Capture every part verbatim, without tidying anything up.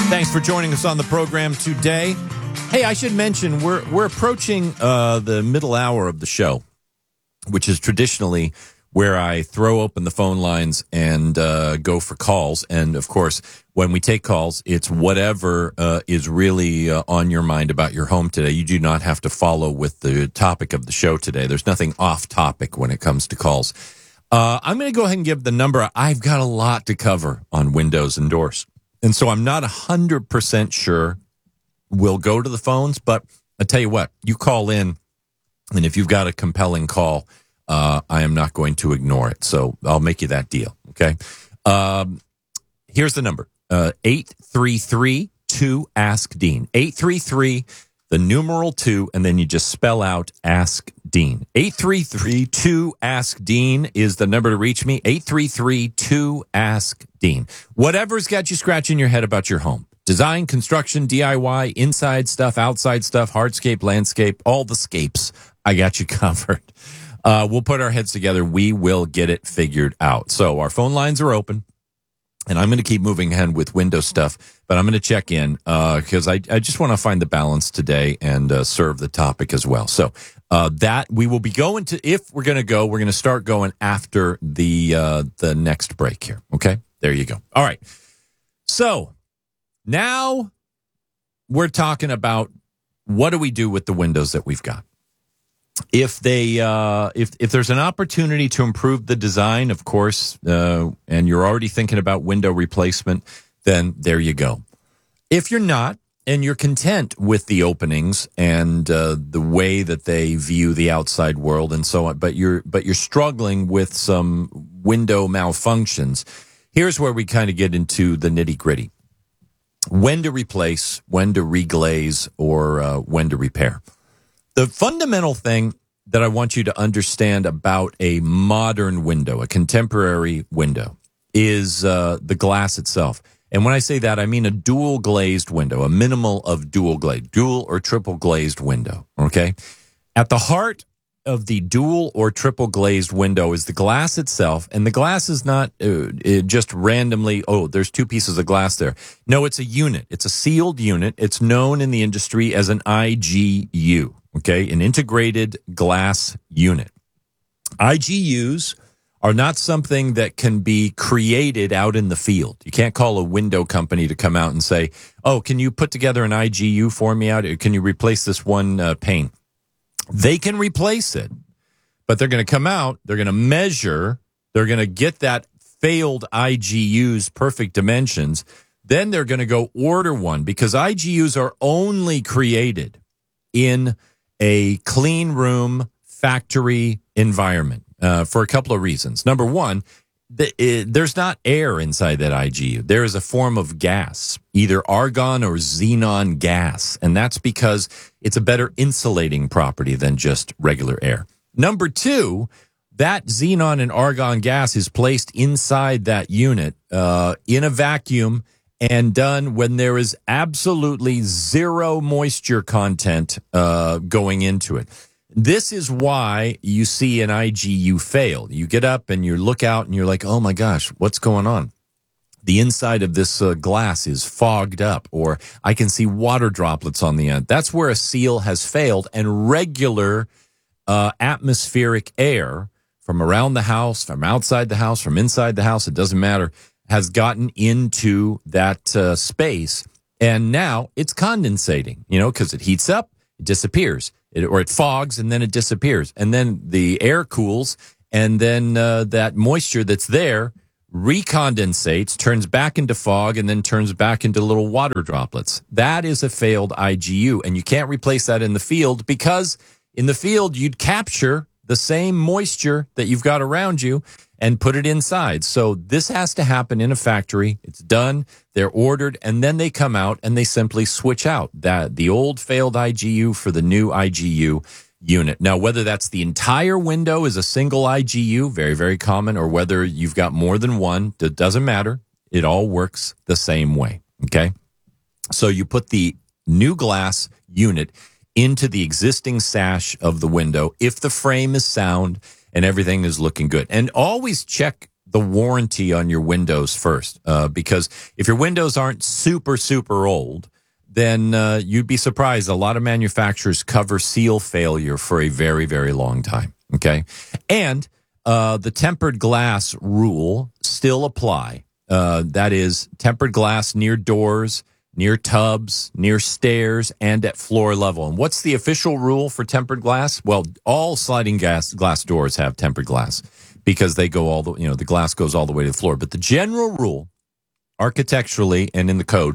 Thanks for joining us on the program today. Hey, I should mention we're we're approaching uh, the middle hour of the show, which is traditionally where I throw open the phone lines and uh, go for calls. And, of course, when we take calls, it's whatever uh, is really uh, on your mind about your home today. You do not have to follow with the topic of the show today. There's nothing off topic when it comes to calls. Uh, I'm going to go ahead and give the number. I've got a lot to cover on windows and doors. And so I'm not one hundred percent sure we'll go to the phones, but I tell you what, you call in, and if you've got a compelling call, uh, I am not going to ignore it. So I'll make you that deal, okay? Um, here's the number, uh, eight three three two ask Dean. eight three three, the numeral two, and then you just spell out Ask Dean. eight three three two ask Dean is the number to reach me. eight three three two ask Dean. Whatever's got you scratching your head about your home. Design, construction, D I Y, inside stuff, outside stuff, hardscape, landscape, all the scapes. I got you covered. Uh, we'll put our heads together. We will get it figured out. So our phone lines are open. And I'm going to keep moving ahead with window stuff, but I'm going to check in because uh, I, I just want to find the balance today and uh, serve the topic as well. So uh, that we will be going to, if we're going to go, we're going to start going after the uh, the next break here. Okay, there you go. All right. So now we're talking about what do we do with the windows that we've got. If they, uh, if if there's an opportunity to improve the design, of course, uh, and you're already thinking about window replacement, then there you go. If you're not, and you're content with the openings and uh, the way that they view the outside world and so on, but you're but you're struggling with some window malfunctions, here's where we kind of get into the nitty gritty: when to replace, when to reglaze, or uh, when to repair. The fundamental thing that I want you to understand about a modern window, a contemporary window, is uh, the glass itself. And when I say that, I mean a dual glazed window, a minimal of dual glaze, dual or triple glazed window, okay? At the heart of the dual or triple glazed window is the glass itself, and the glass is not uh, just randomly, oh, there's two pieces of glass there. No, it's a unit. It's a sealed unit. It's known in the industry as an I G U. Okay, an integrated glass unit. I G Us are not something that can be created out in the field. You can't call a window company to come out and say, oh, can you put together an I G U for me out? Can you replace this one uh, pane? They can replace it, but they're going to come out, they're going to measure, they're going to get that failed I G U's perfect dimensions. Then they're going to go order one, because I G Us are only created in a clean room factory environment uh, for a couple of reasons. Number one, the, it, there's not air inside that I G U. There is a form of gas, either argon or xenon gas, and that's because it's a better insulating property than just regular air. Number two, that xenon and argon gas is placed inside that unit uh, in a vacuum and done when there is absolutely zero moisture content uh, going into it. This is why you see an I G U fail. You get up and you look out and you're like, oh my gosh, what's going on? The inside of this uh, glass is fogged up, or I can see water droplets on the end. That's where a seal has failed, and regular uh, atmospheric air from around the house, from outside the house, from inside the house, it doesn't matter, has gotten into that uh, space, and now it's condensating, you know, because it heats up, it disappears, it, or it fogs, and then it disappears. And then the air cools, and then uh, that moisture that's there recondensates, turns back into fog, and then turns back into little water droplets. That is a failed I G U, and you can't replace that in the field, because in the field you'd capture the same moisture that you've got around you and put it inside. So this has to happen in a factory. It's done. They're ordered, and then they come out and they simply switch out that the old failed I G U for the new I G U unit. Now, whether that's the entire window is a single I G U, very, very common, or whether you've got more than one, it doesn't matter. It all works the same way, okay? So you put the new glass unit into the existing sash of the window if the frame is sound and everything is looking good. And always check the warranty on your windows first, uh, because if your windows aren't super, super old, then uh, you'd be surprised. A lot of manufacturers cover seal failure for a very, very long time. Okay. And uh, the tempered glass rule still apply. Uh, that is tempered glass near doors, near tubs, near stairs, and at floor level. And what's the official rule for tempered glass? Well, all sliding glass, glass doors have tempered glass because they go all the, you know, the glass goes all the way to the floor. But the general rule, architecturally and in the code,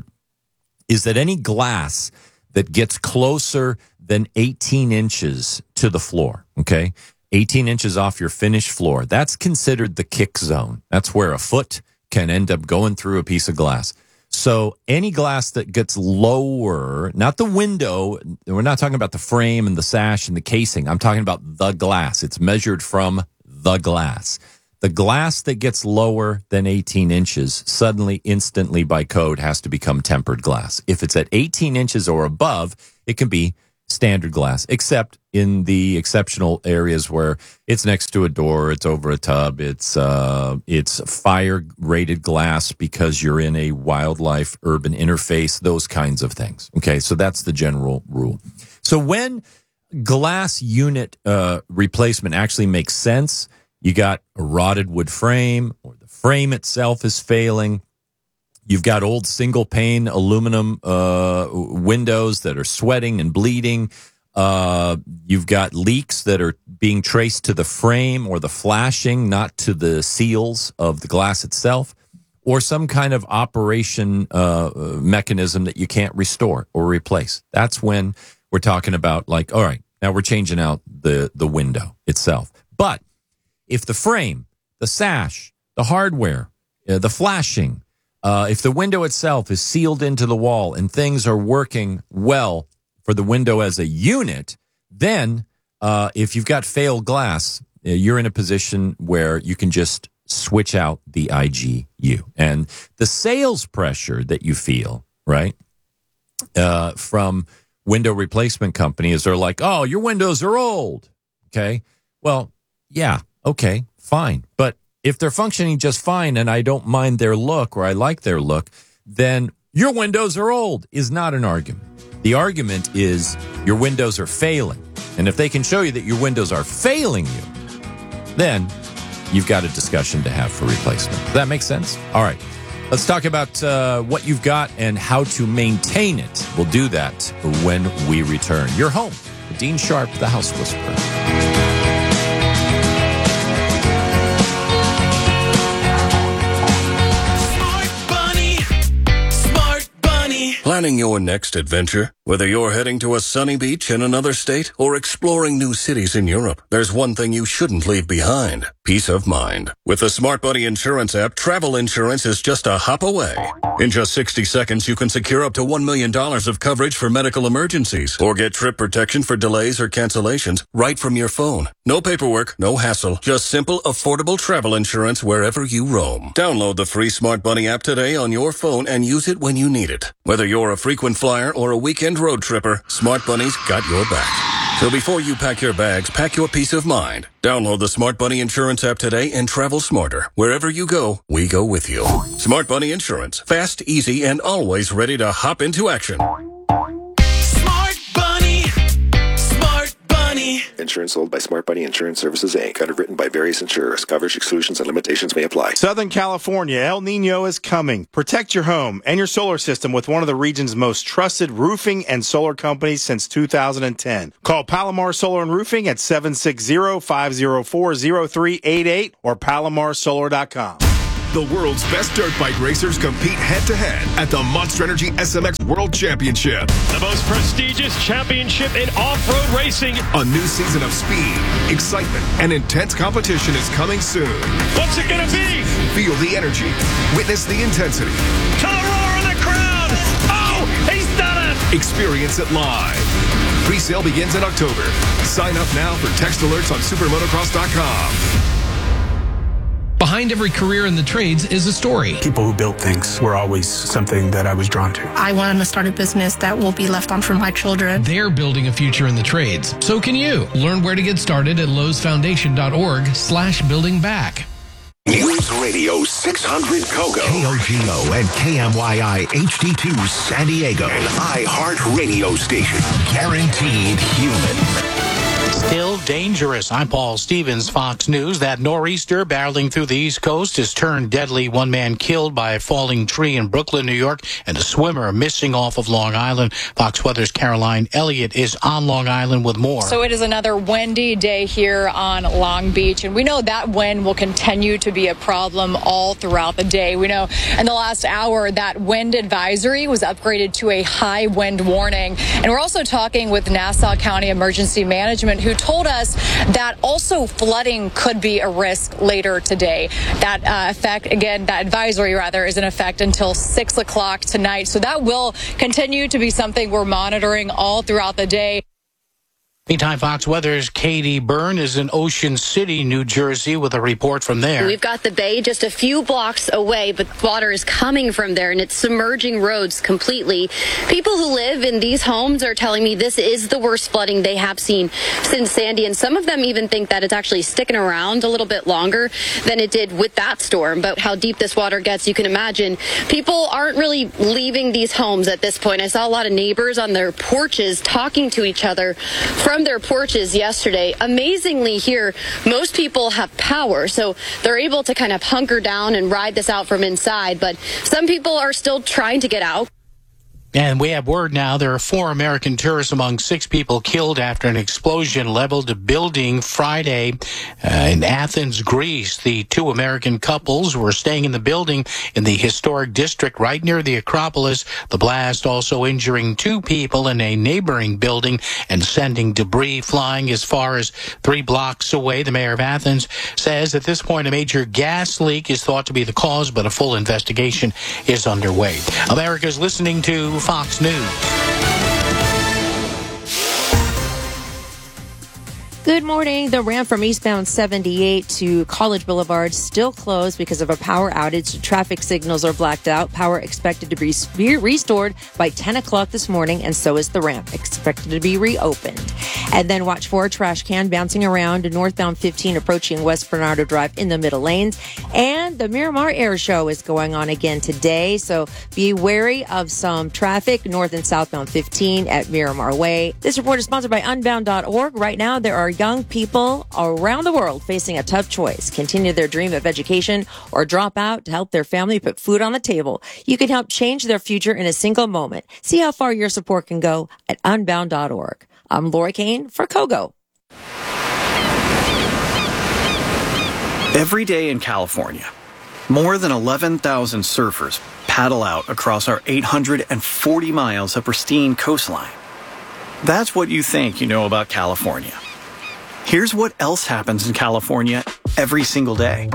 is that any glass that gets closer than eighteen inches to the floor, okay, eighteen inches off your finished floor, that's considered the kick zone. That's where a foot can end up going through a piece of glass. So any glass that gets lower, not the window, we're not talking about the frame and the sash and the casing. I'm talking about the glass. It's measured from the glass. The glass that gets lower than eighteen inches suddenly, instantly by code has to become tempered glass. If it's at eighteen inches or above, it can be standard glass, except in the exceptional areas where it's next to a door, it's over a tub, it's uh, it's fire-rated glass because you're in a wildlife urban interface, those kinds of things. Okay, so that's the general rule. So when glass unit uh, replacement actually makes sense, you got a rotted wood frame, or the frame itself is failing. You've got old single-pane aluminum uh, windows that are sweating and bleeding. Uh, you've got leaks that are being traced to the frame or the flashing, not to the seals of the glass itself, or some kind of operation uh, mechanism that you can't restore or replace. That's when we're talking about, like, all right, now we're changing out the, the window itself. But if the frame, the sash, the hardware, uh, the flashing, Uh, if the window itself is sealed into the wall and things are working well for the window as a unit, then uh, if you've got failed glass, uh, you're in a position where you can just switch out the I G U. And the sales pressure that you feel, right, uh, from window replacement companies, they're like, oh, your windows are old. Okay, well, yeah, okay, fine. But if they're functioning just fine and I don't mind their look or I like their look, then your windows are old is not an argument. The argument is your windows are failing. And if they can show you that your windows are failing you, then you've got a discussion to have for replacement. Does that make sense? All right. Let's talk about uh, what you've got and how to maintain it. We'll do that when we return. You're home with Dean Sharp, the House Whisperer. Planning your next adventure? Whether you're heading to a sunny beach in another state or exploring new cities in Europe, there's one thing you shouldn't leave behind: peace of mind. With the Smart Buddy Insurance app, travel insurance is just a hop away. In just sixty seconds, you can secure up to one million dollars of coverage for medical emergencies or get trip protection for delays or cancellations right from your phone. No paperwork, no hassle, just simple, affordable travel insurance wherever you roam. Download the free Smart Buddy app today on your phone and use it when you need it. Whether you're a frequent flyer or a weekend road tripper, Smart Bunny's got your back. So before you pack your bags, pack your peace of mind. Download the Smart Bunny Insurance app today and travel smarter. Wherever you go, we go with you. Smart Bunny Insurance. Fast, easy, and always ready to hop into action. Smart Bunny. Smart Bunny. Insurance sold by Smart Bunny Insurance Services, Incorporated. Underwritten by various insurers. Coverage exclusions and limitations may apply. Southern California, El Nino is coming. Protect your home and your solar system with one of the region's most trusted roofing and solar companies since two thousand ten. Call Palomar Solar and Roofing at seven six zero, five zero four, zero three eight eight or palomar solar dot com. The world's best dirt bike racers compete head-to-head at the Monster Energy S M X World Championship. The most prestigious championship in off-road racing. A new season of speed, excitement, and intense competition is coming soon. What's it gonna be? Feel the energy. Witness the intensity. To the roar of the crowd! Oh, he's done it! Experience it live. Pre-sale begins in October. Sign up now for text alerts on supermotocross dot com. Behind every career in the trades is a story. People who built things were always something that I was drawn to. I wanted to start a business that will be left on for my children. They're building a future in the trades. So can you. Learn where to get started at lowes foundation dot org slash building back. News Radio six hundred Kogo. K O G O and K M Y I H D two San Diego. An iHeart radio station. Guaranteed human. Still dangerous. I'm Paul Stevens, Fox News. That nor'easter barreling through the East Coast has turned deadly. One man killed by a falling tree in Brooklyn, New York, and a swimmer missing off of Long Island. Fox Weather's Caroline Elliott is on Long Island with more. So it is another windy day here on Long Beach, and we know that wind will continue to be a problem all throughout the day. We know in the last hour that wind advisory was upgraded to a high wind warning. And we're also talking with Nassau County Emergency Management, who told us that also flooding could be a risk later today. That uh, effect, again, that advisory rather, is in effect until six o'clock tonight. So that will continue to be something we're monitoring all throughout the day. Meantime, Fox Weather's Katie Byrne is in Ocean City, New Jersey, with a report from there. We've got the bay just a few blocks away, but water is coming from there, and it's submerging roads completely. People who live in these homes are telling me this is the worst flooding they have seen since Sandy, and some of them even think that it's actually sticking around a little bit longer than it did with that storm. But how deep this water gets, you can imagine. People aren't really leaving these homes at this point. I saw a lot of neighbors on their porches talking to each other from From their porches yesterday. Amazingly here, most people have power, so they're able to kind of hunker down and ride this out from inside, but some people are still trying to get out. And we have word now there are four American tourists among six people killed after an explosion leveled a building Friday uh, in Athens, Greece. The two American couples were staying in the building in the historic district right near the Acropolis. The blast also injuring two people in a neighboring building and sending debris flying as far as three blocks away. The mayor of Athens says at this point a major gas leak is thought to be the cause, but a full investigation is underway. America's listening to Fox News. Good morning. The ramp from eastbound seventy-eight to College Boulevard still closed because of a power outage. Traffic signals are blacked out. Power expected to be restored by ten o'clock this morning, and so is the ramp, expected to be reopened. And then watch for a trash can bouncing around northbound fifteen approaching West Bernardo Drive in the middle lanes. And the Miramar Air Show is going on again today, so be wary of some traffic north and southbound fifteen at Miramar Way. This report is sponsored by unbound dot org. Right now, there are young people around the world facing a tough choice: continue their dream of education or drop out to help their family put food on the table. You can help change their future in a single moment. See how far your support can go at unbound dot org. I'm Lori Kane for Kogo. Every day in California, more than eleven thousand surfers paddle out across our eight hundred forty miles of pristine coastline. That's what you think you know about California. Here's what else happens in California every single day.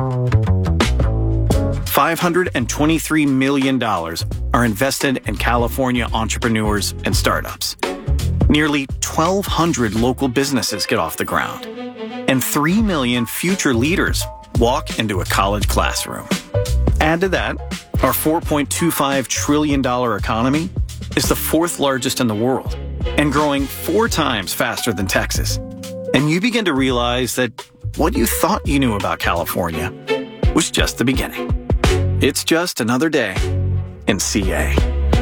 five hundred twenty-three million dollars are invested in California entrepreneurs and startups. Nearly twelve hundred local businesses get off the ground. And three million future leaders walk into a college classroom. Add to that, our four point two five trillion dollars economy is the fourth largest in the world and growing four times faster than Texas. And you begin to realize that what you thought you knew about California was just the beginning. It's just another day in C A.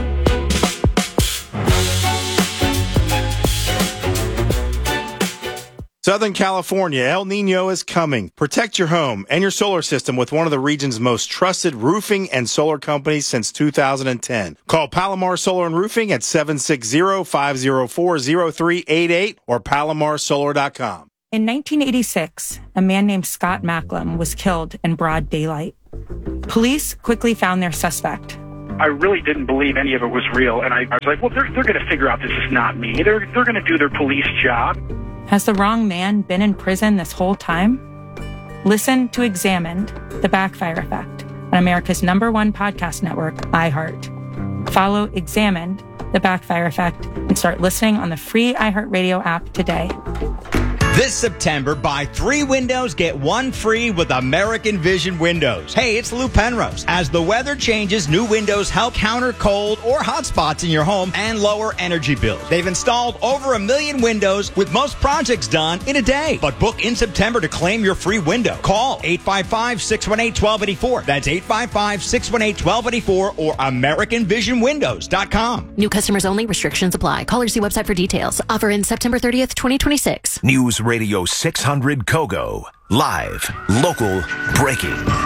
Southern California, El Nino is coming. Protect your home and your solar system with one of the region's most trusted roofing and solar companies since two thousand ten. Call Palomar Solar and Roofing at seven six zero, five zero four, zero three eight eight or palomar solar dot com. In nineteen eighty-six, a man named Scott Macklem was killed in broad daylight. Police quickly found their suspect. I really didn't believe any of it was real, and I, I was like, well, they're, they're going to figure out this is not me. They're, they're going to do their police job. Has the wrong man been in prison this whole time? Listen to Examined, The Backfire Effect, on America's number one podcast network, iHeart. Follow Examined, The Backfire Effect, and start listening on the free iHeartRadio app today. This September, buy three windows, get one free with American Vision Windows. Hey, it's Lou Penrose. As the weather changes, new windows help counter cold or hot spots in your home and lower energy bills. They've installed over a million windows, with most projects done in a day. But book in September to claim your free window. Call eight five five, six one eight, one two eight four. That's eight five five, six one eight, one two eight four or American Vision Windows dot com. New customers only. Restrictions apply. Call or see website for details. Offer in September thirtieth, twenty twenty-six. News Radio six hundred Kogo. Live, local, breaking.